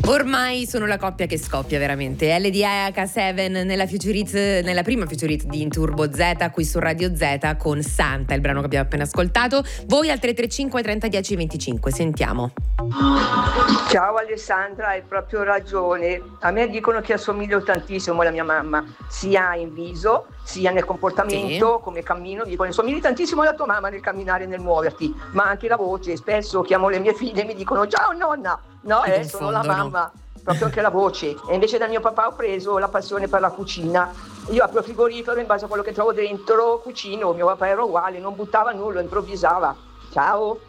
Ormai sono la coppia che scoppia veramente. LD H7 nella prima Future Hit di In Turbo Z qui su Radio Z con Santa, il brano che abbiamo appena ascoltato. Voi al 335 30 10 25. Sentiamo. Ciao Alessandra, hai proprio ragione. A me dicono che assomiglio tantissimo alla mia mamma, sia in viso sia nel comportamento, sì. Come cammino, dicono assomigli tantissimo alla tua mamma nel camminare e nel muoverti, ma anche la voce. Spesso chiamo le mie figlie e mi dicono ciao nonna, no, sono la mamma, proprio anche la voce. E invece da mio papà ho preso la passione per la cucina. Io apro il frigorifero, in base a quello che trovo dentro cucino. Mio papà era uguale, non buttava nulla, improvvisava. Ciao.